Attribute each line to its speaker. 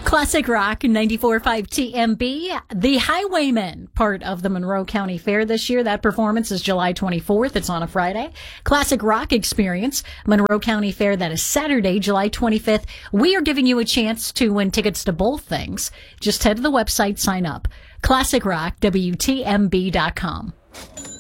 Speaker 1: Classic Rock 94.5 TMB, the Highwaymen, part of the Monroe County Fair this year. That performance is July 24th. It's on a Friday. Classic Rock Experience, Monroe County Fair. That is Saturday, July 25th. We are giving you a chance to win tickets to both things. Just head to the website, sign up. ClassicRockWTMB.com.